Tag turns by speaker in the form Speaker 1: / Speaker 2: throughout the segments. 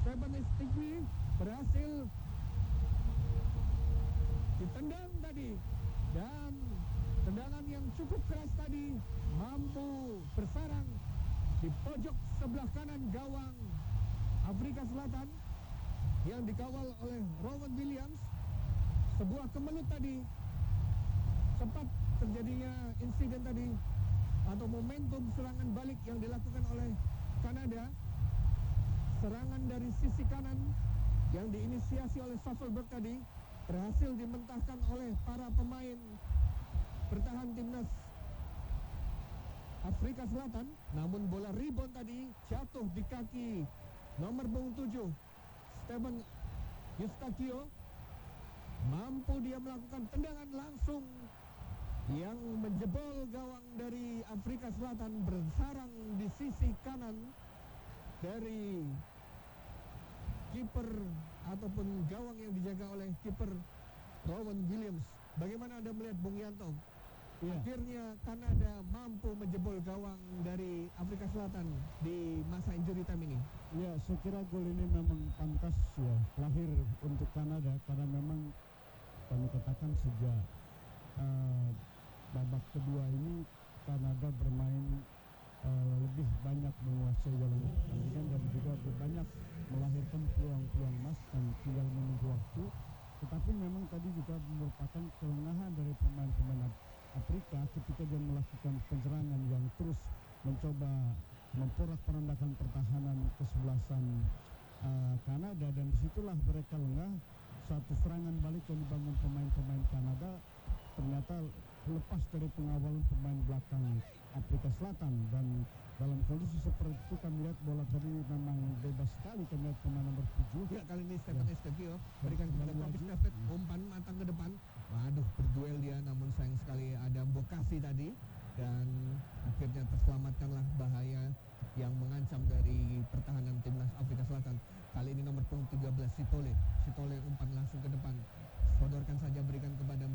Speaker 1: Stephen Stigby berhasil ditendang tadi, dan tendangan yang cukup keras tadi mampu bersarang di pojok sebelah kanan gawang Afrika Selatan yang dikawal oleh Rowan Williams. Sebuah kemelut tadi, sempat terjadinya insiden tadi atau momentum serangan balik yang dilakukan oleh Kanada. Serangan dari sisi kanan yang diinisiasi oleh Shuffleberg tadi berhasil dimentahkan oleh para pemain bertahan timnas Afrika Selatan, namun bola rebound tadi jatuh di kaki nomor punggung 7 Stephen Eustakio. Mampu dia melakukan tendangan langsung yang menjebol gawang dari Afrika Selatan, bersarang di sisi kanan dari kiper ataupun gawang yang dijaga oleh kiper Rowan Williams. Bagaimana Anda melihat, Bung Yanto?
Speaker 2: Ya.
Speaker 1: Akhirnya Kanada mampu menjebol gawang dari Afrika Selatan di masa injury time ini.
Speaker 2: Ya, saya kira gol ini memang pantas ya lahir untuk Kanada, karena memang kami katakan sejak babak kedua ini Kanada bermain lebih banyak menguasai jalan pertandingan dan juga banyak melahirkan peluang-peluang emas dan tinggal menunggu waktu. Tetapi memang tadi juga merupakan kelengahan dari pemain-pemain Afrika ketika dia melakukan penyerangan yang terus mencoba memporak-porandakan pertahanan kesebelasan Kanada, dan disitulah mereka lengah. Satu serangan balik yang dibangun pemain-pemain Kanada ternyata lepas dari pengawalan pemain belakang Afrika Selatan, dan dalam kondisi seperti itu kami lihat bola tadi memang bebas sekali. Kami lihat pemain nomor 7.
Speaker 1: Ya, kali ini Stephen Eustakio berikan kepada Kopi Stafet, umpan matang ke depan. Waduh, berduel dia, namun sayang sekali ada Bokasi tadi, dan akhirnya terselamatkanlah bahaya yang mengancam dari pertahanan timnas Afrika Selatan. Kali ini nomor punggung 13 Sitole umpan langsung ke depan, sodorkan saja, berikan kepada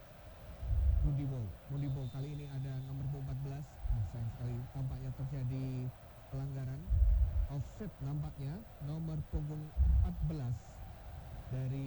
Speaker 1: Mudibo. Kali ini ada nomor 14. Sayang sekali tampaknya terjadi pelanggaran offset, nampaknya nomor punggung 14 dari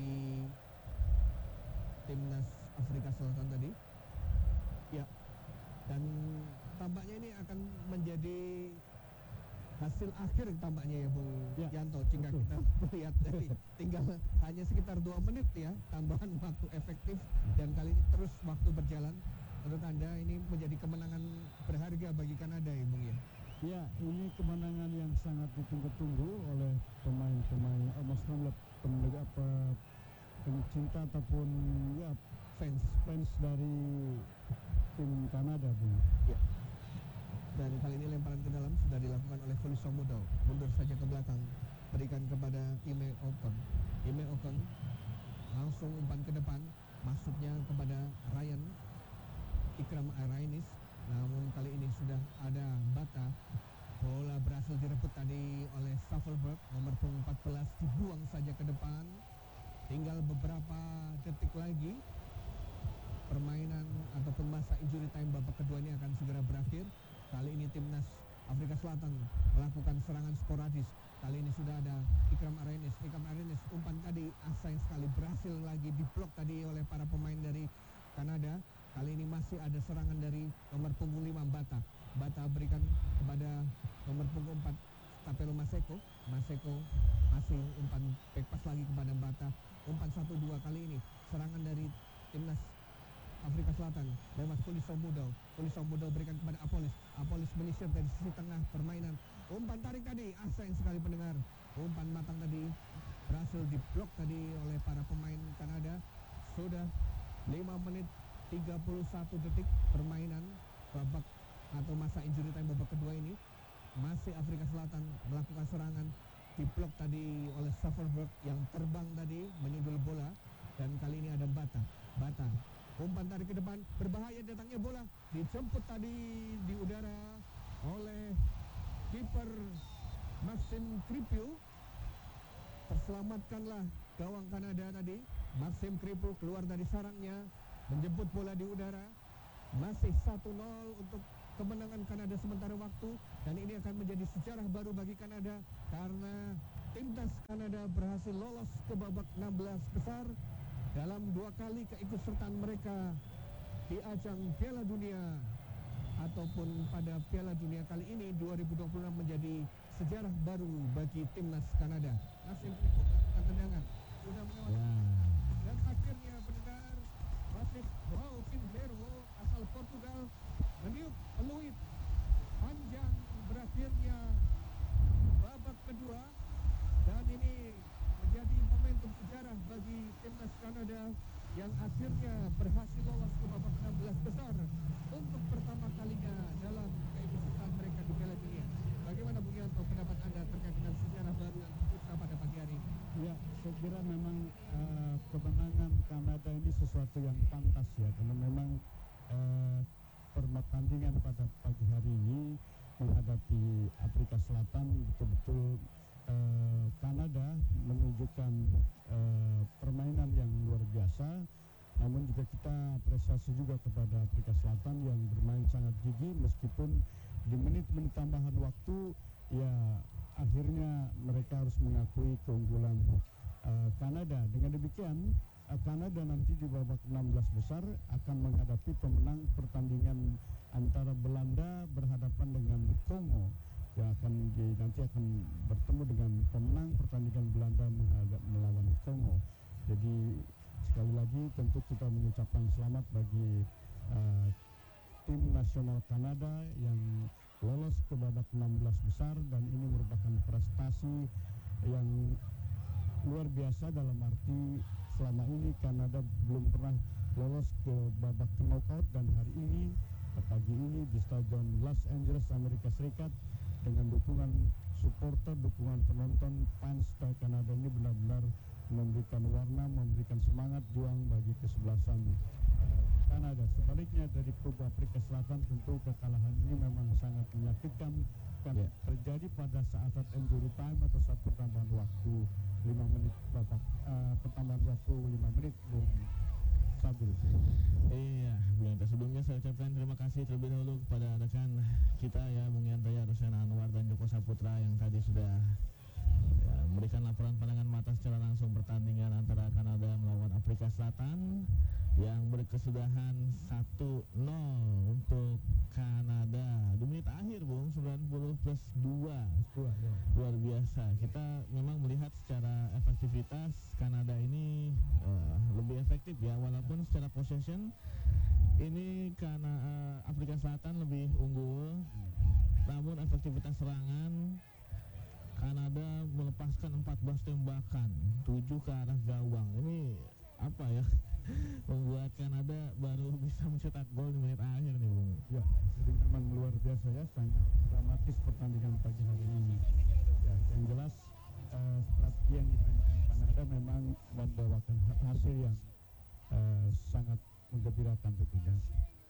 Speaker 1: timnas Afrika Selatan tadi. Ya, dan tampaknya ini akan menjadi hasil akhir tampaknya ya, Bung Yanto, jika kita melihat dari tinggal hanya sekitar 2 menit ya tambahan waktu efektif, dan kali ini terus waktu berjalan. Menurut Anda ini menjadi kemenangan berharga bagi Kanada ya, Bung ya?
Speaker 2: Ya, ini kemenangan yang sangat ditunggu-tunggu oleh pemain-pemain, maksudnya pencinta ataupun ya fans dari tim Kanada, Bung.
Speaker 1: Ya. Dan kali ini lemparan ke dalam sudah dilakukan oleh Feliso Mudo. Mundur saja ke belakang, berikan kepada Ime Ocon langsung umpan ke depan, masuknya kepada Ikram Arainis. Namun kali ini sudah ada Bata. Bola berhasil direbut tadi oleh Shuffleberg, nomor punggung 14, dibuang saja ke depan. Tinggal beberapa detik lagi permainan ataupun masa injury time babak kedua ini akan segera berakhir. Kali ini timnas Afrika Selatan melakukan serangan sporadis. Kali ini sudah ada Ikram Arainis umpan tadi sayang sekali berhasil lagi diblok tadi oleh para pemain dari Kanada. Kali ini masih ada serangan dari nomor punggung 5 Bata berikan kepada nomor punggung 4 Tapelo Maseko masih umpan back pass lagi kepada Bata. Umpan 1-2 kali ini serangan dari timnas Afrika Selatan lewat Feliso Mudo berikan kepada Apolis menyisir dari sisi tengah permainan. Umpan tarik tadi, sayang sekali pendengar, umpan matang tadi berhasil diblok tadi oleh para pemain Kanada. Sudah 5 menit 31 detik permainan babak atau masa injury time babak kedua ini. Masih Afrika Selatan melakukan serangan, diblok tadi oleh Shuffleberg yang terbang tadi menyundul bola, dan kali ini ada Bata umpan tarik ke depan, berbahaya datangnya bola, dijemput tadi di udara oleh kiper Maxim Kripiu. Terselamatkanlah gawang Kanada tadi. Maxim Kripiu keluar dari sarangnya, menjemput bola di udara. Masih 1-0 untuk kemenangan Kanada sementara waktu, dan ini akan menjadi sejarah baru bagi Kanada karena timnas Kanada berhasil lolos ke babak 16 besar dalam 2 kali keikutsertaan mereka di ajang Piala Dunia, ataupun pada Piala Dunia kali ini 2026 menjadi sejarah baru bagi timnas Kanada. Nasib Rico melakukan tendangan sudah melewati dan akhirnya pendengar wasit João Pinheiro asal Portugal meniup peluit panjang berakhirnya babak kedua, dan ini menjadi momentum sejarah bagi timnas Kanada yang akhirnya berhasil lolos ke babak 16 besar untuk pertama kalinya dalam keikutsertaan mereka di Piala Dunia. Bagaimana Bung Yanto pendapat Anda terkait dengan sejarah baru yang tercipta pada pagi hari ini?
Speaker 2: Ya, saya kira memang kemenangan Kanada ini sesuatu yang pantas ya, karena memang pertandingan pada pagi hari ini menghadapi Afrika Selatan betul-betul Kanada menunjukkan permainan yang luar biasa. Namun juga kita apresiasi juga kepada Afrika Selatan yang bermain sangat gigih, meskipun di menit-menit tambahan waktu ya akhirnya mereka harus mengakui keunggulan Kanada. Dengan demikian Kanada nanti di babak 16 besar akan menghadapi pemenang pertandingan antara Belanda berhadapan dengan Kongo, yang nanti akan bertemu dengan pemenang pertandingan Belanda melawan Kongo. Jadi sekali lagi tentu kita mengucapkan selamat bagi tim nasional Kanada yang lolos ke babak 16 besar, dan ini merupakan prestasi yang luar biasa dalam arti selama ini Kanada belum pernah lolos ke babak knockout, dan hari ini pagi ini di Stadion Los Angeles Amerika Serikat dengan dukungan supporter, dukungan penonton, fans dari Kanada ini benar-benar memberikan warna, memberikan semangat juang bagi kesebelasan Kanada. Sebaliknya dari kubu Afrika Selatan tentu kekalahan ini memang sangat menyakitkan karena terjadi pada saat-saat injury time atau saat pertambahan waktu 5 menit babak pertambahan waktu 5 menit Bung Sabil.
Speaker 3: Iya, Bung Yanto, sebelumnya saya ucapkan terima kasih terlebih dahulu kepada rekan kita ya, Bung Yanto ya, Rosena Anwar dan Joko Saputra yang tadi sudah memberikan laporan pandangan mata secara langsung pertandingan antara Kanada melawan Afrika Selatan yang berkesudahan 1-0 untuk Kanada di menit akhir, Bung, 90 plus 2. Luar biasa. Kita memang melihat secara efektivitas Kanada ini lebih efektif ya, walaupun secara possession ini karena Afrika Selatan lebih unggul, namun efektivitas serangan Kanada melepaskan 14 tembakan, 7 ke arah gawang. Ini apa ya, membuat Kanada baru bisa mencetak gol di menit akhir nih, Bung.
Speaker 2: Ya, jadi memang luar biasa ya, sangat dramatis pertandingan pagi hari ini. Ya, yang jelas strategi yang dimainkan Kanada memang membawakan hasil yang sangat menggembirakan tentunya.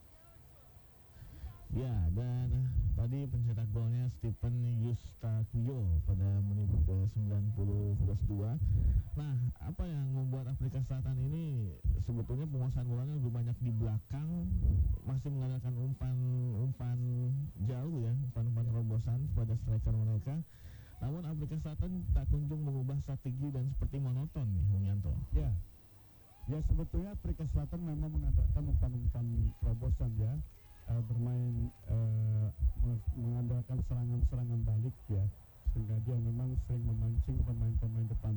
Speaker 3: Ya, dan tadi pencetak golnya Stephen Eustakio pada menit ke-90 plus 2. Nah, apa yang membuat Afrika Selatan ini sebetulnya penguasaan bolanya lebih banyak di belakang, masih mengandalkan umpan jauh ya, umpan terobosan pada striker mereka. Namun Afrika Selatan tak kunjung mengubah strategi dan seperti monoton nih, Bung Yanto.
Speaker 2: Ya sebetulnya Afrika Selatan memang mengandalkan umpan-umpan terobosan ya. Bermain mengandalkan serangan-serangan balik ya, sehingga dia memang sering memancing pemain-pemain depan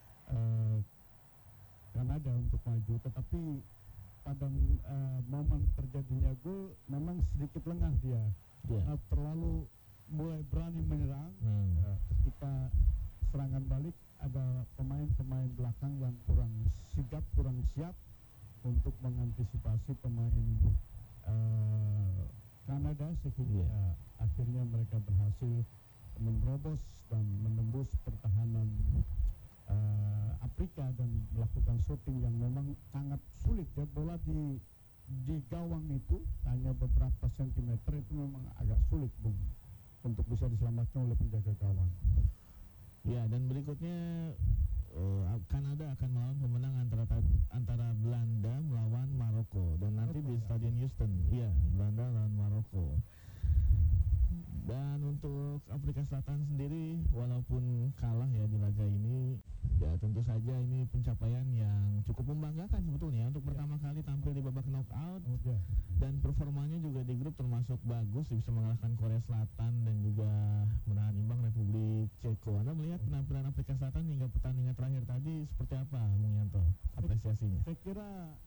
Speaker 2: Kanada untuk maju. Tetapi pada momen terjadinya gol memang sedikit lengah dia, terlalu mulai berani menyerang. Ketika serangan balik ada pemain-pemain belakang yang kurang sigap, kurang siap untuk mengantisipasi pemain Kanada, sehingga akhirnya mereka berhasil menerobos dan menembus pertahanan Afrika dan melakukan shooting yang memang sangat sulit ya. Bola di gawang itu hanya beberapa sentimeter, itu memang agak sulit, Bung, untuk bisa diselamatkan oleh penjaga gawang.
Speaker 3: Ya, dan berikutnya Kanada akan melawan pemenang antara Belanda melawan Maroko, dan nanti di Stadion Houston. Iya, Belanda lawan Maroko. Dan untuk Afrika Selatan sendiri, walaupun kalah ya di laga tentu saja ini pencapaian yang cukup membanggakan sebetulnya untuk pertama kali tampil di babak knockout. Dan performanya juga di grup termasuk bagus, bisa mengalahkan Korea Selatan dan juga menahan imbang Republik Ceko. Anda melihat penampilan Afrika Selatan hingga pertandingan terakhir tadi seperti apa, Bung Yanto? Apresiasinya?
Speaker 2: Saya kira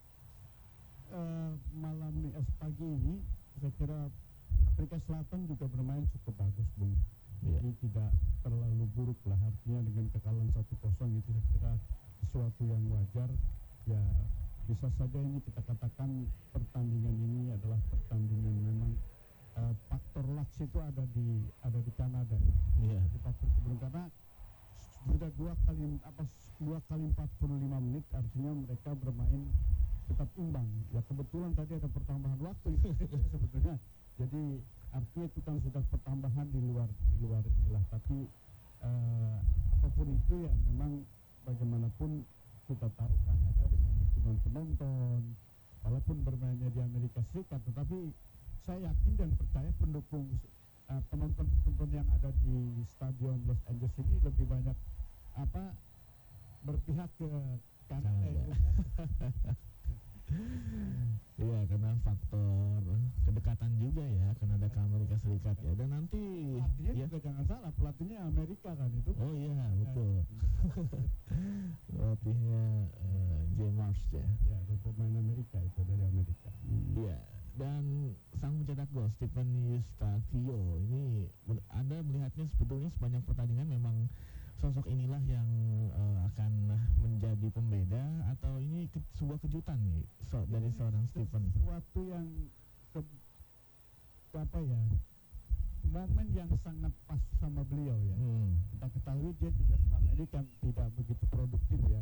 Speaker 2: pagi ini saya kira Afrika Selatan juga bermain cukup bagus, Bung. Jadi tidak terlalu buruk lah, artinya dengan kekalahan 1-0 itu saya kira sesuatu yang wajar. Ya bisa saja ini kita katakan pertandingan ini adalah pertandingan memang faktor luck itu ada di Kanada. Di faktor keberuntungan, karena sudah dua kali 45 menit, artinya mereka bermain tetap imbang. Ya kebetulan tadi ada pertambahan waktu itu sebetulnya. Jadi artinya itu kan sudah pertambahan di luar inilah. Tapi apapun itu ya memang bagaimanapun kita tahu Kanada dengan dukungan penonton, walaupun bermainnya di Amerika Serikat, tetapi saya yakin dan percaya pendukung penonton yang ada di Stadion Los Angeles ini lebih banyak berpihak ke Kanada.
Speaker 3: Iya, karena faktor kedekatan juga ya Kanada ke Amerika Serikat ya. Dan nanti
Speaker 2: pelatihnya juga jangan salah, pelatihnya Amerika kan itu.
Speaker 3: Oh iya, betul. Pelatihnya James ya.
Speaker 2: Ya, pemain Amerika itu, dari Amerika.
Speaker 3: Iya. Dan sang pencetak gol Stephen Eustachio ini Anda melihatnya sebetulnya sepanjang pertandingan memang sosok inilah yang akan menjadi pembeda, atau ini sebuah kejutan nih dari seorang Stephen?
Speaker 2: Sesuatu yang momen yang sangat pas sama beliau ya. Kita ketahui dia juga selama ini kan tidak begitu produktif ya.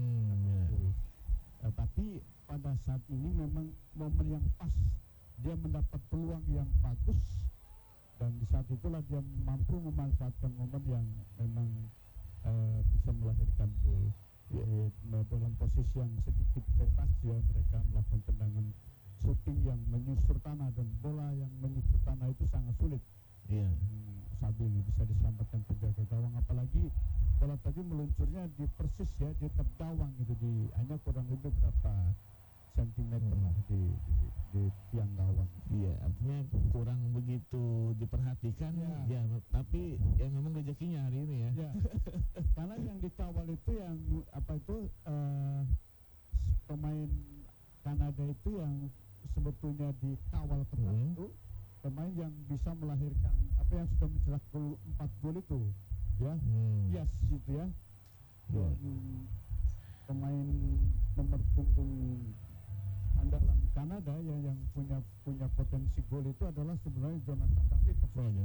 Speaker 2: Tapi pada saat ini memang momen yang pas, dia mendapat peluang yang bagus, dan di saat itulah dia mampu memanfaatkan momen yang memang bisa melahirkan gol. Dalam posisi yang sedikit bebas ya, mereka melakukan tendangan shooting yang menyusur tanah, dan bola yang menyusur tanah itu sangat sulit. Sabil bisa diselamatkan penjaga gawang, apalagi bola tadi meluncurnya di persis ya di dekat gawang itu, di hanya kurang lebih berapa sentimeter lah di tiang gawang.
Speaker 3: Iya, artinya kurang begitu diperhatikan ya, tapi ya memang rezekinya hari ini ya.
Speaker 2: Karena yang dikawal itu yang pemain Kanada itu yang sebetulnya dikawal ketat itu pemain yang bisa melahirkan yang sudah mencetak 4 gol itu ya. Yes itu ya. Pemain nomor punggung andalan Kanada yang punya potensi gol itu adalah sebenarnya Jonathan David.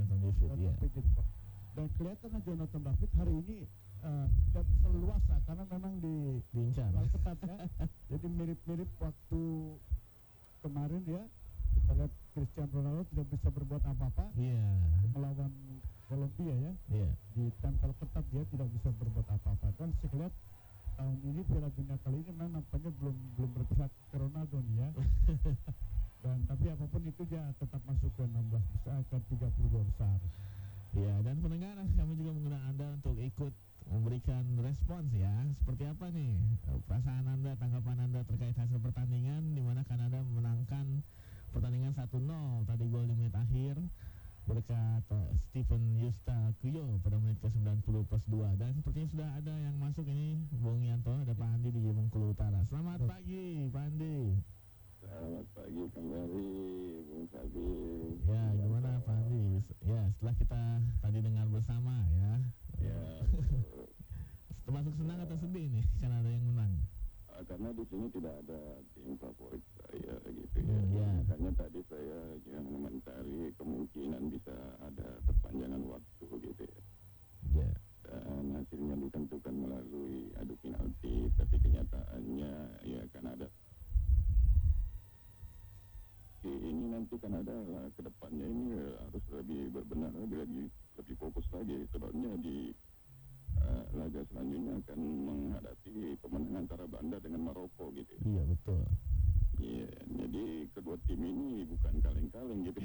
Speaker 2: Dan kelihatannya Jonathan David hari ini tidak bisa leluasa karena memang
Speaker 3: diincar
Speaker 2: ketat ya. Jadi mirip-mirip waktu kemarin ya, kita lihat Cristiano Ronaldo tidak bisa berbuat apa-apa melawan Kolombia ya. Ditempel ketat, dia tidak bisa berbuat apa-apa. Dan saya lihat tahun ini Piala Dunia kali ini memang nampaknya belum berpihak ke Ronaldo nih ya. Dan tapi apapun itu dia tetap masuk ke 16 besar, ke 32 besar.
Speaker 3: Ya, dan pendengar, kami juga mengundang Anda untuk ikut memberikan respons ya. Seperti apa nih perasaan Anda, tanggapan Anda terkait hasil pertandingan di mana Kanada memenangkan pertandingan 1-0 tadi, gol di menit akhir berkat Stephen Eustachio pada menit ke-90 plus 2. Dan sepertinya sudah ada yang masuk ini, Bung Yanto, ada Pak Andi di Bengkulu Utara. Selamat pagi, Pak Andi.
Speaker 4: Selamat pagi kembali, Bung Sabi.
Speaker 3: Ya, gimana Pak Andi? Ya, setelah kita tadi dengar bersama ya. Termasuk senang atau sedih nih karena ada yang menang?
Speaker 4: Karena di sini tidak ada tim favorit saya gitu ya. Makanya tadi saya yang mencari kemungkinan bisa ada perpanjangan waktu gitu ya. Dan hasilnya ditentukan melalui adu penalti, tapi kenyataannya ya Kanada ini nanti Kanada ke depannya ini harus lebih berbenah, lebih fokus lagi, sebabnya di laga selanjutnya akan menghadapi pemenang antara Banda dengan Maroko gitu.
Speaker 3: Iya, betul.
Speaker 4: Iya, jadi kedua tim ini bukan kaleng-kaleng gitu.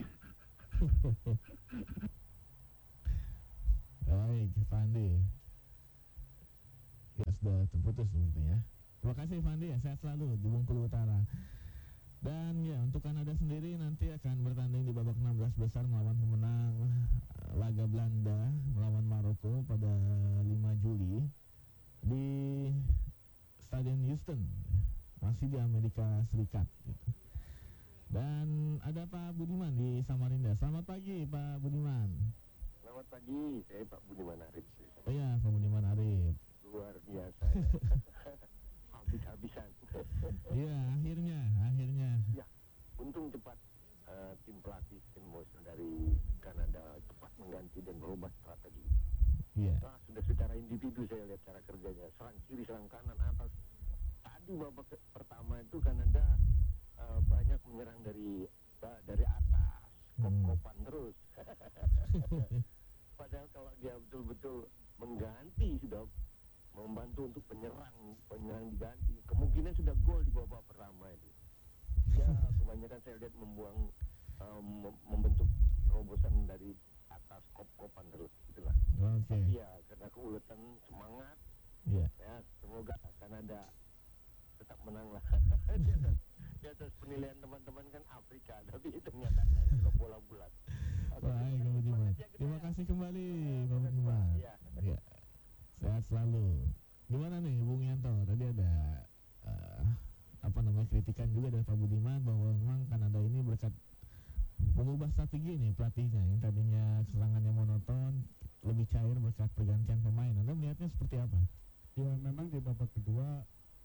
Speaker 3: Baik, Pak Andi. Ya, sudah terputus sepertinya. Terima kasih Fandi ya, sehat selalu di Bengkulu Utara. Dan ya, untuk Kanada sendiri nanti akan bertanding di babak 16 besar melawan pemenang laga Belanda melawan Maroko pada 5 Juli di Stadion Houston, masih di Amerika Serikat gitu. Dan ada Pak Budiman di Samarinda. Selamat pagi Pak Budiman.
Speaker 5: Selamat pagi, saya Pak Budiman Arif.
Speaker 3: Oh iya, Pak Budiman Arif.
Speaker 5: Luar biasa ya. Habis-habisan.
Speaker 3: Iya, akhirnya.
Speaker 5: Ya, untung cepat tim pelatih Ken Boswell dari Kanada cepat mengganti dan berubah strategi.
Speaker 3: Iya.
Speaker 5: Nah, sudah secara individu saya lihat cara kerjanya, serang kiri, serang kanan, atas. Tadi babak pertama itu Kanada banyak menyerang dari atas, kop-kopan terus. Padahal kalau dia betul-betul mengganti, sudah membantu untuk penyerang diganti, kemungkinan sudah gol di babak pertama itu. Ya, kebanyakan saya lihat membentuk terobosan dari atas, kop-kopan terus, itulah.
Speaker 3: Oke.
Speaker 5: Ya, karena keuletan semangat.
Speaker 3: Iya.
Speaker 5: Ya, semoga Kanada tetap menang lah. Di atas penilaian teman-teman kan Afrika, tapi ternyata bola bulat.
Speaker 3: Baik, Pak Budiman. Terima kasih kembali, Pak Budiman. Ya. Sehat selalu. Gimana nih, Bung Yanto? Tadi ada kritikan juga dari Pak Budiman bahwa memang Kanada ini berkat mengubah strategi nih pelatihnya yang tadinya serangannya monoton lebih cair berkat pergantian pemain. Anda melihatnya seperti apa?
Speaker 2: Ya, memang di babak kedua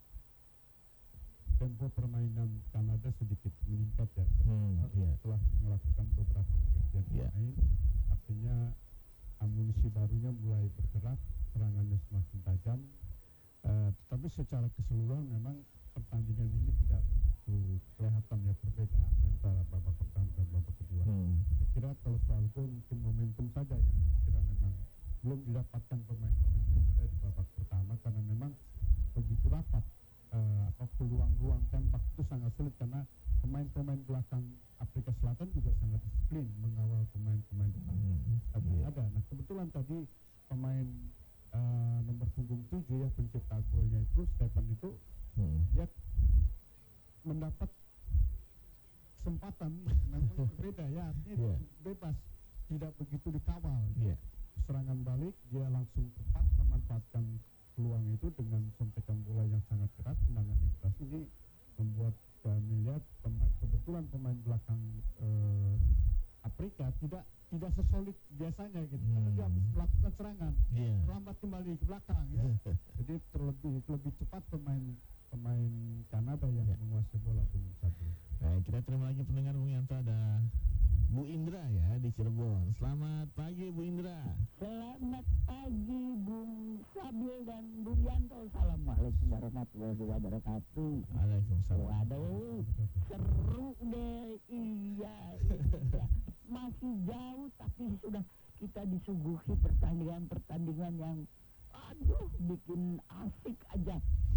Speaker 2: tempo permainan Kanada sedikit meningkat ya. Setelah melakukan beberapa pergantian pemain, artinya amunisi barunya mulai bergerak, serangannya semakin tajam. Tetapi secara keseluruhan memang pertandingan ini tidak begitu kelihatan ya perbedaan antara babak pertama dan babak kedua. Saya kira kalau soal gol mungkin momentum saja ya. Saya kira memang belum didapatkan pemain-pemain Kanada di babak pertama karena memang begitu rapat. Peluang ruang tembak itu sangat sulit karena pemain-pemain belakang Afrika Selatan juga sangat disiplin mengawal pemain-pemain depan. Tapi ada. Nah, kebetulan tadi pemain nomor punggung 7 ya, pencipta golnya itu Stefan itu dia mendapat kesempatan memang berbeda ya, artinya bebas, tidak begitu dikawal. Serangan balik dia langsung tepat memanfaatkan peluang itu dengan sontekan bola yang sangat keras, tendangan yang keras. Ini membuat kami lihat kebetulan pemain belakang Afrika tidak sesolid biasanya gitu. Karena dia habis melakukan serangan, terlambat kembali ke belakang ya. Jadi lebih cepat pemain Kanada yang menguasai bola dulu tadi.
Speaker 3: Baik, kita terima lagi pendengar Bung Yanto, ada Bu Indra ya di Cirebon. Selamat pagi Bu Indra.
Speaker 6: Selamat pagi Bung Sabil dan Bung Yanto. Assalamualaikum warahmatullahi wabarakatuh.
Speaker 3: Waalaikumsalam.
Speaker 6: Waduh, seru deh. Iya. Masih jauh tapi sudah kita disuguhi pertandingan yang bikin asik aja.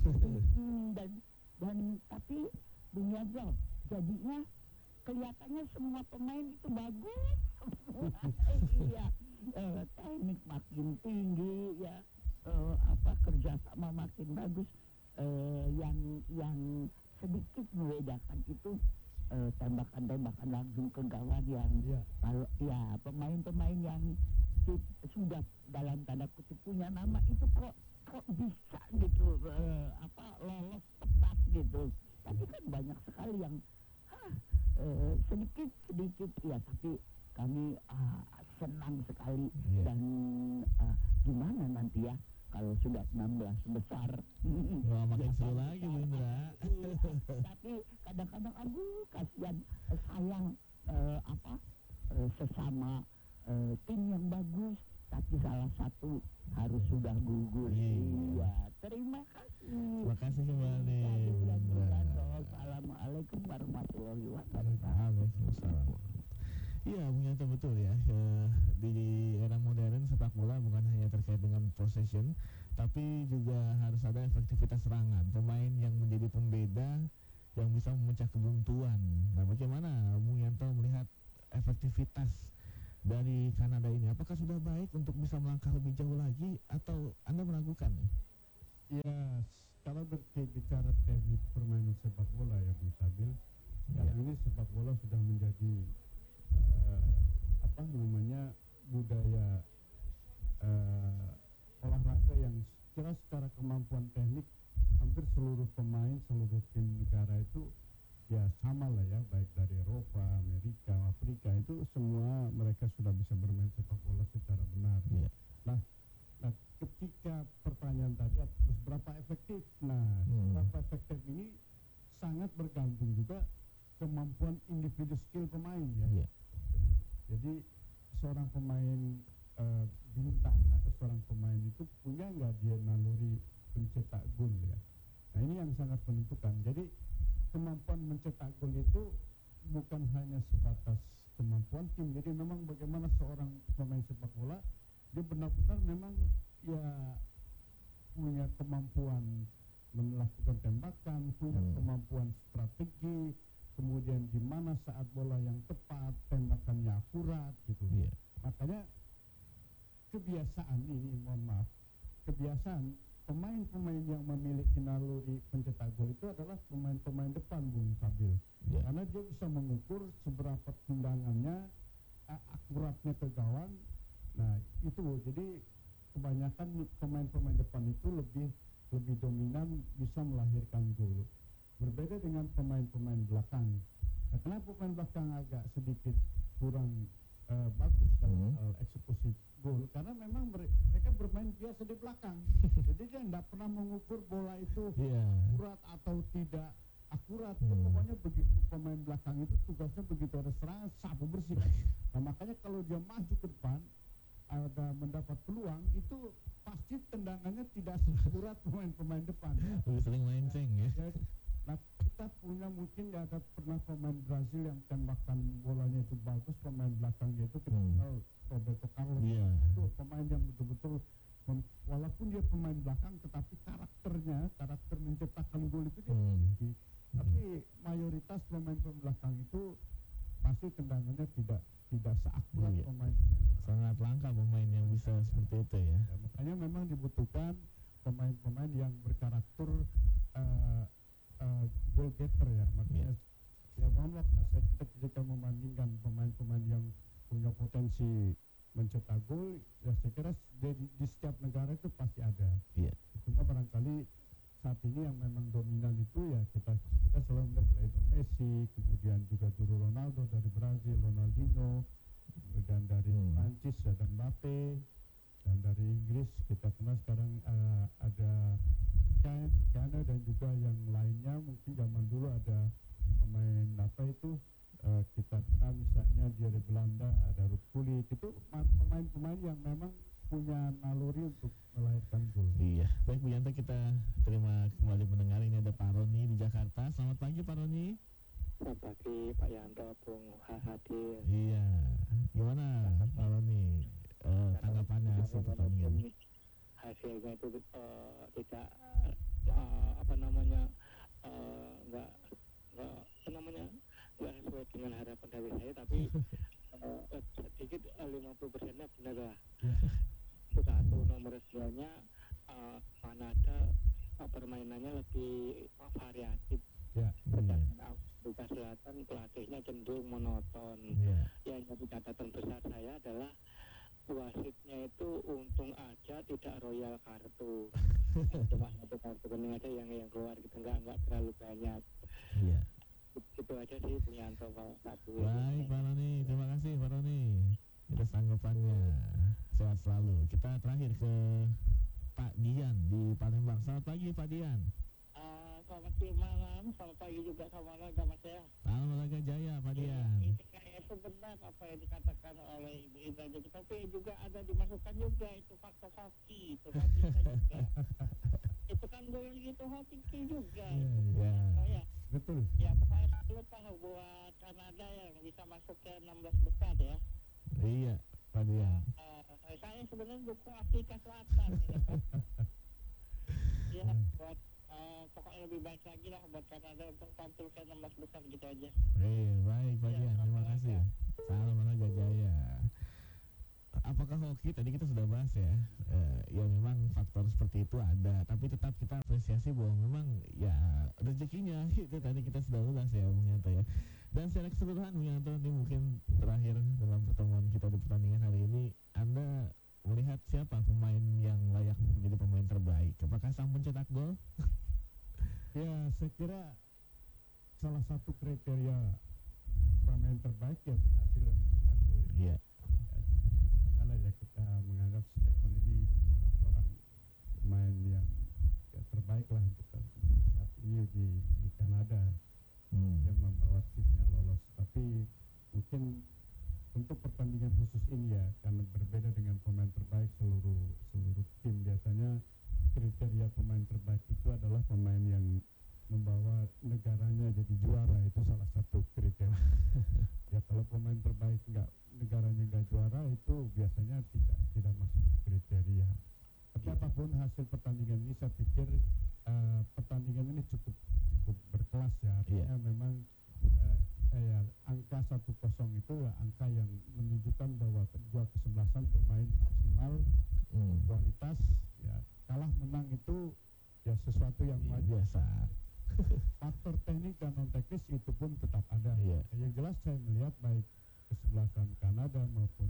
Speaker 6: Dan tapi Bung Yanto, jadinya kelihatannya semua pemain itu bagus semua. Iya, teknik makin tinggi ya, kerjasama makin bagus. Yang sedikit membedakan itu tembakan langsung ke gawang yang kalau ya pemain-pemain yang sudah dalam tanda kutip punya nama itu kok bisa gitu lolos tepat gitu. Tapi kan banyak sekali yang sedikit ya, tapi kami senang sekali. Dan gimana nanti ya kalau sudah 16 besar.
Speaker 3: Wah, makin seru lagi Bu Indra.
Speaker 6: Tapi kadang-kadang kasihan, sayang sesama tim yang bagus tapi salah satu harus sudah gugur. Iya, terima kasih.
Speaker 3: Terima kasih kembali Bu Indra.
Speaker 6: Assalamualaikum warahmatullahi wabarakatuh.
Speaker 3: Waalaikumsalam. Iya, Bung Yanto, betul ya. Di era modern sepak bola bukan hanya terkait dengan possession, tapi juga harus ada efektivitas serangan. Pemain yang menjadi pembeda, yang bisa memecah kebuntuan. Nah, bagaimana Bung Yanto melihat efektivitas dari Kanada ini? Apakah sudah baik untuk bisa melangkah lebih jauh lagi, atau Anda meragukan?
Speaker 2: Ya, kalau berbicara teknik permainan sepak bola ya Bung Sabil, sekarang ini sepak bola sudah menjadi budaya olahraga yang secara kemampuan teknik hampir seluruh pemain, seluruh tim negara itu ya sama lah ya, baik dari Eropa, Amerika, Afrika, itu semua mereka sudah bisa bermain sepak bola secara benar. Nah, ketika pertanyaan tadi seberapa efektif, seberapa efektif ini sangat bergantung juga kemampuan individu skill pemain ya. Jadi seorang pemain bintang atau seorang pemain itu punya nggak dia naluri pencetak gol ya. Nah ini yang sangat menentukan. Jadi kemampuan mencetak gol itu bukan hanya sebatas kemampuan tim. Jadi memang bagaimana seorang pemain sepak bola dia benar-benar memang ya punya kemampuan melakukan tembakan, punya kemampuan strategi, kemudian di mana saat bola yang tepat, tembakannya akurat gitu. Makanya kebiasaan pemain-pemain yang memiliki naluri pencetak gol itu adalah pemain-pemain depan Bung Sabil. Karena dia bisa mengukur seberapa tendangannya akuratnya ke gawang. Nah, itu jadi kebanyakan pemain-pemain depan itu lebih dominan bisa melahirkan gol. Berbeda dengan pemain-pemain belakang. Nah, kenapa pemain belakang agak sedikit kurang bagus dalam eksekusi gol? Karena memang mereka bermain biasa di belakang. Jadi dia tidak pernah mengukur bola itu akurat atau tidak akurat. Pokoknya begitu pemain belakang itu tugasnya begitu ada serangan sapu bersih. Nah makanya kalau dia maju ke depan ada mendapat peluang itu pasti tendangannya tidak sekurat pemain-pemain depan.
Speaker 3: Lebih sering melenceng ya.
Speaker 2: Nah kita punya mungkin ada pernah pemain Brazil yang tembakan bolanya itu bagus, pemain belakangnya itu kita tahu Roberto Carlos. Itu pemain yang betul-betul walaupun dia pemain belakang tetapi karakter menciptakan gol itu dia memiliki. Tapi mayoritas pemain belakang itu pasti tendangannya tidak seakurat pemain.
Speaker 3: Sangat langka pemain yang bisa seperti itu ya.
Speaker 2: Makanya memang dibutuhkan pemain-pemain yang berkarakter goal getter ya. Makanya ya mohon maaf kita ketika membandingkan pemain-pemain yang punya potensi mencetak gol, ya saya kira di setiap negara itu pasti ada. Cuma barangkali saat ini yang memang dominan itu ya kita selalu melihat Lionel Messi, kemudian juga Juru Ronaldo dari Brazil, Ronaldinho, dan dari Prancis ada Mbappe, dan dari Inggris kita kenal sekarang ada Kane dan juga yang lainnya. Mungkin zaman dulu ada pemain kita kenal misalnya dari Belanda ada Ruud Gullit. Itu pemain-pemain yang memang punya naluri untuk melahirkan gol.
Speaker 3: Iya, baik Bu Yanto, kita terima kembali pendengar. Ini ada Pak Roni di Jakarta. Selamat pagi Pak Roni.
Speaker 7: Selamat pagi Pak Yanto, Bung Hadir.
Speaker 3: Iya, gimana Pak Roni tanggapannya hasil pertandingan?
Speaker 7: Hasilnya itu tidak nggak sesuai dengan harapan dari saya, tapi sedikit 50%-nya benar lah. Itu satu. Nomor duanya Kanada permainannya lebih variatif. Afrika Selatan pelatihnya cenderung monoton. Yang jadi catatan besar saya adalah wasitnya itu untung aja tidak royal kartu. Cuma satu kartu kuning aja yang keluar gitu, nggak terlalu banyak. Itu aja sih Bung Yanto Pak satu.
Speaker 3: Baik Pak Roni, terima kasih Pak Roni atas tanggapannya. Sehat selalu. Kita terakhir ke Pak Dian di Palembang. Selamat pagi Pak Dian.
Speaker 6: Selamat malam, selamat pagi juga sama Mas saya.
Speaker 3: Salam olahraga jaya Pak Dian.
Speaker 6: Ini itu benar apa yang dikatakan oleh Ibu Indra, tapi juga ada dimasukkan juga itu faktor hoki, itu kan bisa juga. Itu kan gol itu hoki juga.
Speaker 2: Betul.
Speaker 6: Ya pokoknya salut lah buat Kanada yang bisa masuk ke 16 besar ya.
Speaker 3: Iya Pak Dian.
Speaker 6: Saya sebenarnya dukung Afrika Selatan. Ya buat pokoknya lebih baik lagi lah buat Kanada untuk tampil ke 16 besar gitu aja.
Speaker 3: Baik Pak Dian, terima kasih. Salam olahraga jaya. apakah hoki? Tadi kita sudah bahas ya. Ya memang faktor seperti itu ada, tapi tetap kita apresiasi bahwa memang ya rezekinya itu tadi kita sudah ulas ya Bung Yanto ya. Dan secara keseluruhan Bung Yanto, ini mungkin terakhir dalam pertemuan kita di pertandingan hari ini, Anda melihat siapa pemain yang layak menjadi pemain terbaik? Apakah sang pencetak gol?
Speaker 2: Ya, saya kira salah satu kriteria pemain terbaik ya berhasil mencetak gol.
Speaker 3: Iya.
Speaker 2: Kalau ya kita menganggap Stefan ini seorang pemain yang ya, terbaik lah untuk saat ini di Kanada yang membawa timnya lolos. Tapi mungkin untuk pertandingan khusus ini ya, karena berbeda dengan pemain terbaik seluruh tim, biasanya kriteria pemain terbaik itu adalah pemain yang membawa negaranya jadi juara, itu salah satu kriteria. Ya kalau pemain terbaik negaranya nggak juara, itu biasanya tidak masuk kriteria. Tapi apapun hasil pertandingan ini, saya pikir pertandingan ini cukup berkelas ya. Artinya memang angka 1-0 itu angka yang menunjukkan bahwa kedua kesebelasan bermain maksimal, kualitas. Ya kalah menang itu ya sesuatu yang
Speaker 3: biasa.
Speaker 2: Faktor teknik dan non teknis itu pun tetap ada. Yang jelas saya melihat baik kesebelasan Kanada maupun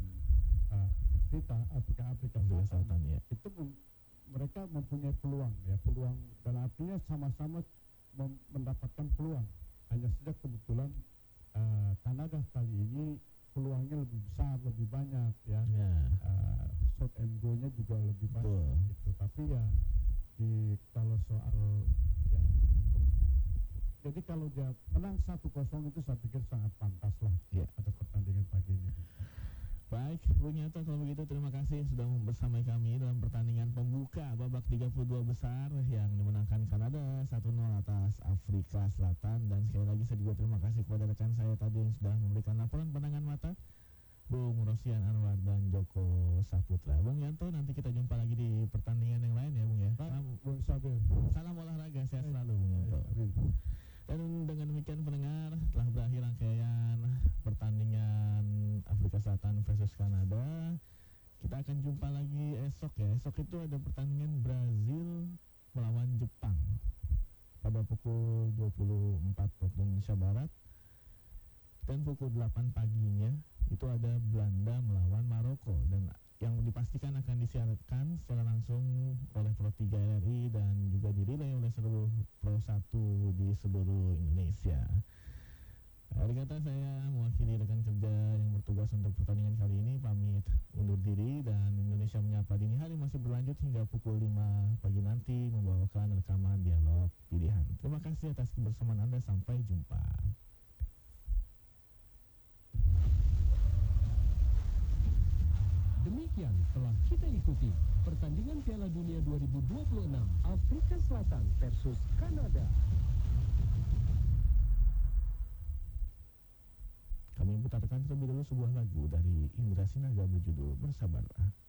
Speaker 2: Afrika Selatan itu mereka mempunyai peluang dan artinya sama-sama mendapatkan peluang. Hanya saja kebetulan Kanada kali ini peluangnya lebih besar, lebih banyak ya. Shot and go-nya juga lebih banyak gitu. Tapi ya kalau soal ya, jadi kalau dia menang 1-0 itu saya pikir sangat pantas lah pada pertandingan pagi ini.
Speaker 3: Baik, Bung Yanto, kalau begitu terima kasih sudah bersama kami dalam pertandingan pembuka babak 32 besar yang dimenangkan Kanada 1-0 atas Afrika Selatan. Dan sekali lagi saya juga terima kasih kepada rekan saya tadi yang sudah memberikan laporan pandangan mata, Bung Rosian Anwar dan Joko Saputra. Bung Yanto, nanti kita jumpa lagi di pertandingan yang lain ya Bung ya. Salam olahraga, sehat selalu Bung Yanto. Dan dengan demikian pendengar, telah berakhir rangkaian pertandingan Afrika Selatan versus Kanada. Kita akan jumpa lagi esok ya. Esok itu ada pertandingan Brazil melawan Jepang pada pukul 24 waktu Indonesia Barat. Dan pukul 8 paginya itu ada Belanda melawan Maroko, dan yang dipastikan akan disiarkan secara langsung oleh Pro 3 RRI dan juga dirilai oleh seluruh Pro 1 di seluruh Indonesia. Dari kata saya mewakili rekan kerja yang bertugas untuk pertandingan kali ini pamit undur diri, dan Indonesia Menyapa Dini Hari masih berlanjut hingga pukul 5 pagi nanti membawakan rekaman dialog pilihan. Terima kasih atas kebersamaan Anda, sampai jumpa.
Speaker 8: Demikian telah kita ikuti pertandingan Piala Dunia 2026 Afrika Selatan versus Kanada.
Speaker 3: Kami putarkan terlebih dahulu sebuah lagu dari Indra Sinaga berjudul Bersabarlah.